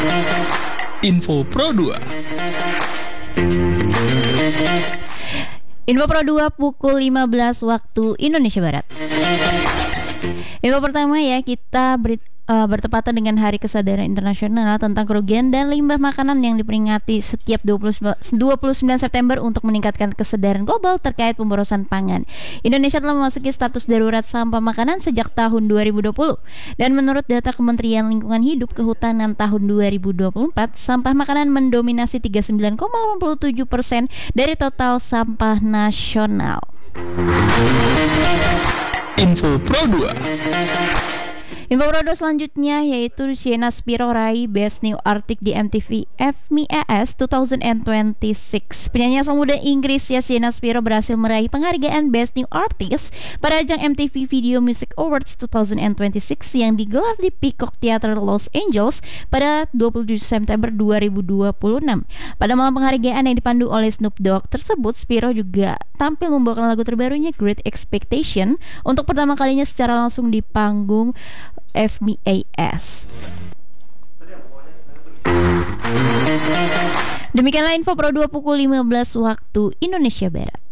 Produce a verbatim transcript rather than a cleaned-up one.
Info Pro dua. Info Pro dua pukul lima belas waktu Indonesia Barat. Info pertama ya, kita beri, uh, bertepatan dengan Hari Kesadaran Internasional tentang kerugian dan limbah makanan yang diperingati setiap dua puluh sembilan September untuk meningkatkan kesadaran global terkait pemborosan pangan. Indonesia telah memasuki status darurat sampah makanan sejak tahun dua ribu dua puluh. Dan menurut data Kementerian Lingkungan Hidup Kehutanan tahun dua ribu dua puluh empat, sampah makanan mendominasi tiga puluh sembilan koma delapan tujuh persen dari total sampah nasional. Info Pro dua. Info Pro dua selanjutnya yaitu Sienna Spiro raih Best New Artist di M T V F M E A S dua ribu dua puluh enam. Penyanyi asal muda Inggris ya Sienna Spiro berhasil meraih penghargaan Best New Artist pada ajang M T V Video Music Awards dua ribu dua puluh enam yang digelar di Peacock Theater Los Angeles pada dua puluh tujuh September dua ribu dua puluh enam. Pada malam penghargaan yang dipandu oleh Snoop Dogg tersebut, Spiro juga tampil membawakan lagu terbarunya Great Expectation untuk pertama kalinya secara langsung di panggung F M E A S. Demikianlah Info Pro dua pukul lima belas waktu Indonesia Barat.